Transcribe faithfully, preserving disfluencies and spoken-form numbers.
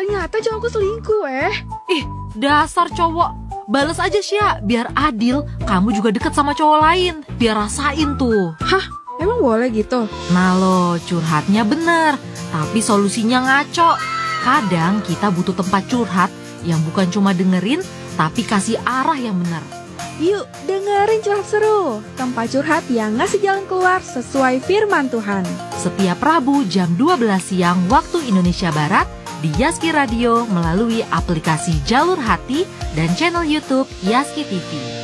ternyata cowokku selingkuh eh. Ih, dasar cowok. Bales aja Sya, biar adil. Kamu juga deket sama cowok lain, biar rasain tuh. Hah? Emang boleh gitu? Nah lo, curhatnya bener, tapi solusinya ngaco. Kadang kita butuh tempat curhat yang bukan cuma dengerin, tapi kasih arah yang benar. Yuk dengerin curhat seru, tempat curhat yang ngasih jalan keluar sesuai firman Tuhan. Setiap Rabu jam dua belas siang waktu Indonesia Barat di Yaski Radio melalui aplikasi Jalur Hati dan channel YouTube Yaski T V.